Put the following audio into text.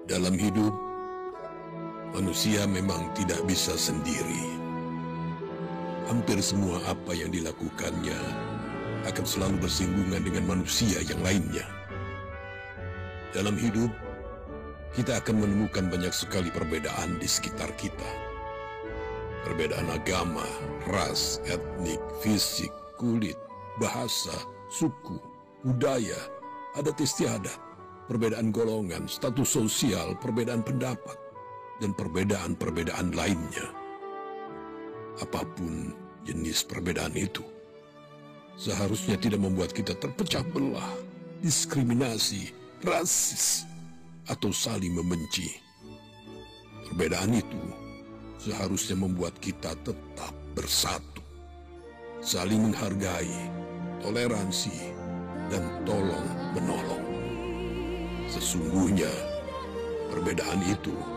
Dalam hidup, manusia memang tidak bisa sendiri. Hampir semua apa yang dilakukannya akan selalu bersinggungan dengan manusia yang lainnya. Dalam hidup, kita akan menemukan banyak sekali perbedaan di sekitar kita. Perbedaan agama, ras, etnik, fisik, kulit, bahasa, suku, budaya, adat istiadat, perbedaan golongan, status sosial, perbedaan pendapat, dan perbedaan-perbedaan lainnya. Apapun jenis perbedaan itu, seharusnya tidak membuat kita terpecah belah, diskriminasi, rasis, atau saling membenci. Perbedaan itu seharusnya membuat kita tetap bersatu, saling menghargai, toleransi, dan tolong-menolong. Sesungguhnya, perbedaan itu